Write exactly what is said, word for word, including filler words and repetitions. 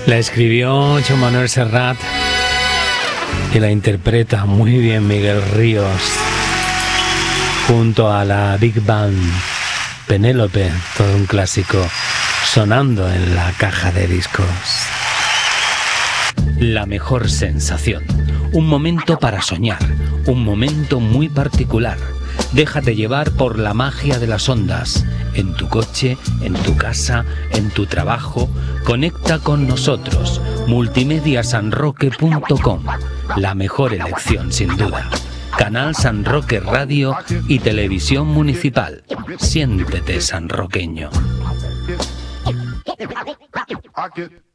La escribió Joan Manuel Serrat y la interpreta muy bien Miguel Ríos junto a la Big Band. Penélope, todo un clásico sonando en la caja de discos. La mejor sensación, un momento para soñar, un momento muy particular. Déjate llevar por la magia de las ondas. En tu coche, en tu casa, en tu trabajo, conecta con nosotros. multimedia san roque punto com. La mejor elección, sin duda. Canal San Roque Radio y Televisión Municipal. Siéntete sanroqueño.